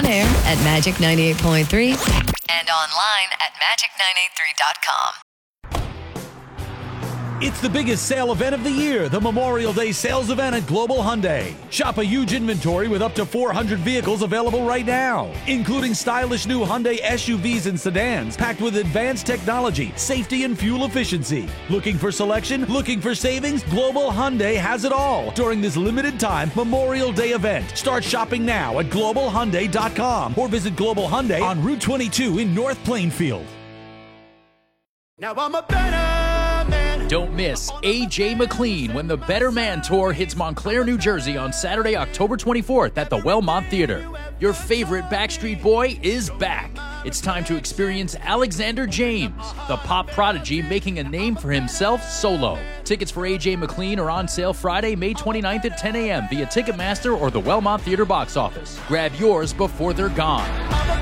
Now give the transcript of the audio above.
On air at Magic 98.3 and online at magic983.com. It's the biggest sale event of the year, the Memorial Day sales event at Global Hyundai. Shop a huge inventory with up to 400 vehicles available right now, including stylish new Hyundai SUVs and sedans packed with advanced technology, safety, and fuel efficiency. Looking for selection? Looking for savings? Global Hyundai has it all during this limited time Memorial Day event. Start shopping now at globalhyundai.com or visit Global Hyundai on Route 22 in North Plainfield. Now I'm a better man. Don't miss AJ McLean when the Better Man Tour hits Montclair, New Jersey on Saturday, October 24th at the Wellmont Theater. Your favorite Backstreet Boy is back. It's time to experience Alexander James, the pop prodigy making a name for himself solo. Tickets for AJ McLean are on sale Friday, May 29th at 10 a.m. via Ticketmaster or the Wellmont Theater box office. Grab yours before they're gone.